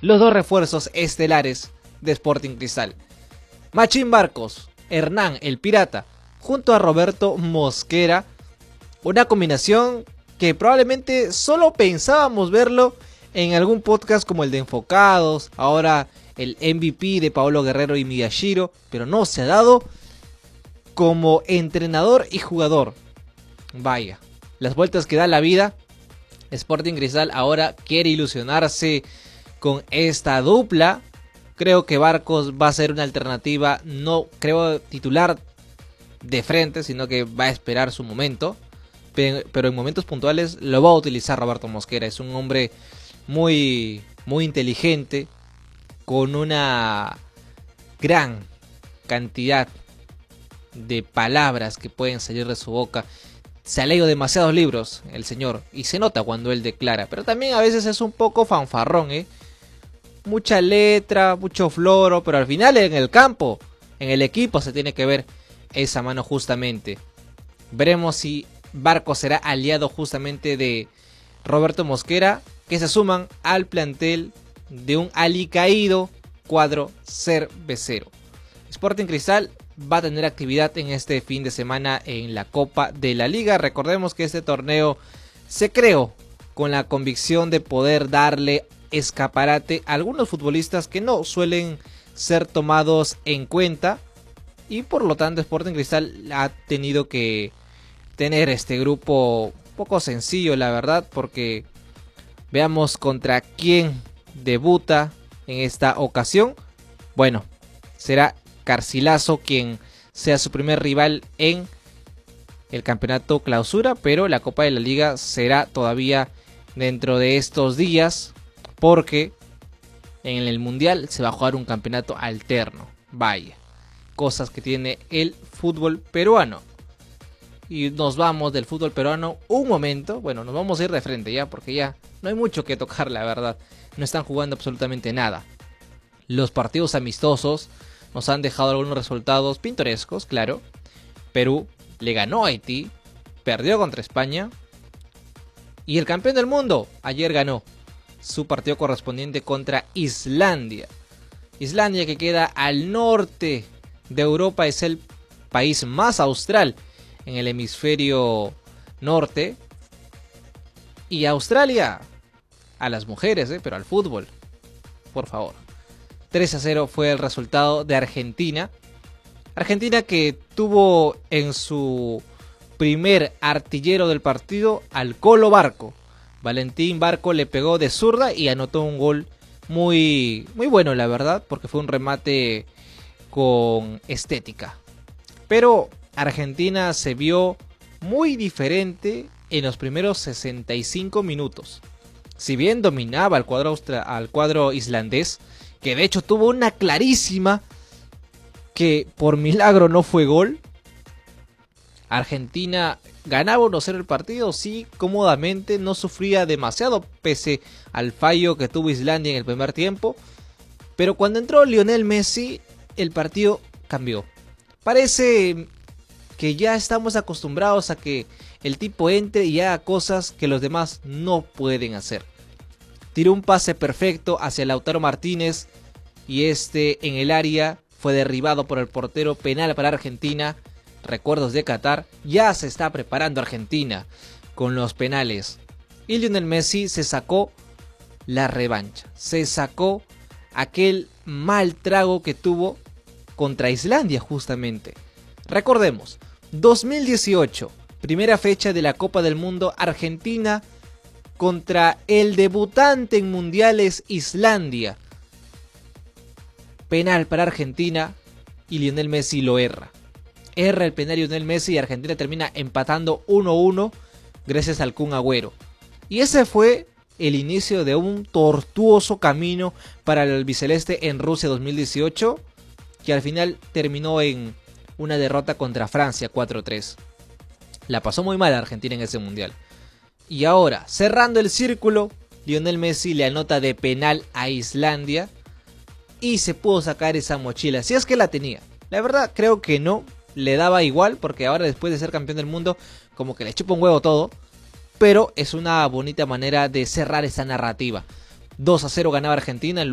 los dos refuerzos estelares de Sporting Cristal. Machín Barcos, Hernán el Pirata, junto a Roberto Mosquera. Una combinación que probablemente solo pensábamos verlo en algún podcast como el de Enfocados, ahora el MVP de Paolo Guerrero y Miyashiro, pero no se ha dado como entrenador y jugador. Vaya, las vueltas que da la vida. Sporting Cristal ahora quiere ilusionarse con esta dupla. Creo que Barcos va a ser una alternativa, no creo titular de frente, sino que va a esperar su momento. Pero en momentos puntuales lo va a utilizar Roberto Mosquera. Es un hombre muy inteligente, con una gran cantidad de palabras que pueden salir de su boca. Se ha leído demasiados libros el señor y se nota cuando él declara, pero también a veces es un poco fanfarrón, mucha letra, mucho floro, pero al final en el campo, en el equipo se tiene que ver esa mano justamente. Veremos si Barcos será aliado justamente de Roberto Mosquera, que se suman al plantel de un alicaído cuadro cervecero. Sporting Cristal va a tener actividad en este fin de semana en la Copa de la Liga. Recordemos que este torneo se creó con la convicción de poder darle escaparate a algunos futbolistas que no suelen ser tomados en cuenta, y por lo tanto Sporting Cristal ha tenido que tener este grupo un poco sencillo, la verdad, porque veamos contra quién debuta en esta ocasión. Bueno, será Garcilaso quien sea su primer rival en el campeonato clausura, pero la Copa de la Liga será todavía dentro de estos días, porque en el Mundial se va a jugar un campeonato alterno. Vaya, cosas que tiene el fútbol peruano. Y nos vamos del fútbol peruano un momento. Bueno, nos vamos a ir de frente ya, porque ya no hay mucho que tocar, la verdad. No están jugando absolutamente nada. Los partidos amistosos nos han dejado algunos resultados pintorescos, claro. Perú le ganó a Haití, perdió contra España. Y el campeón del mundo ayer ganó su partido correspondiente contra Islandia. Islandia, que queda al norte de Europa, es el país más austral en el hemisferio norte. Y Australia, a las mujeres, pero al fútbol, por favor. 3-0 fue el resultado de Argentina. Argentina, que tuvo en su primer artillero del partido al Colo Barco. Valentín Barco le pegó de zurda y anotó un gol muy bueno, la verdad, porque fue un remate con estética. Pero Argentina se vio muy diferente en los primeros 65 minutos. Si bien dominaba al cuadro islandés, que de hecho tuvo una clarísima que por milagro no fue gol. Argentina ganaba 1-0 el partido, sí, cómodamente, no sufría demasiado pese al fallo que tuvo Islandia en el primer tiempo. Pero cuando entró Lionel Messi, el partido cambió. Parece que ya estamos acostumbrados a que el tipo entre y haga cosas que los demás no pueden hacer. Tiró un pase perfecto hacia Lautaro Martínez y este en el área fue derribado por el portero. Penal para Argentina. Recuerdos de Qatar, ya se está preparando Argentina con los penales. Y Lionel Messi se sacó la revancha. Se sacó aquel mal trago que tuvo contra Islandia justamente. Recordemos, 2018, primera fecha de la Copa del Mundo, Argentina contra el debutante en mundiales Islandia. Penal para Argentina y Lionel Messi lo erra. Erra el penal Lionel Messi y Argentina termina empatando 1-1 gracias al Kun Agüero. Y ese fue el inicio de un tortuoso camino para el albiceleste en Rusia 2018, que al final terminó en una derrota contra Francia 4-3. La pasó muy mal Argentina en ese mundial. Y ahora, cerrando el círculo, Lionel Messi le anota de penal a Islandia y se pudo sacar esa mochila, si es que la tenía. La verdad creo que no, le daba igual, porque ahora después de ser campeón del mundo como que le chupa un huevo todo. Pero es una bonita manera de cerrar esa narrativa. 2-0 ganaba Argentina.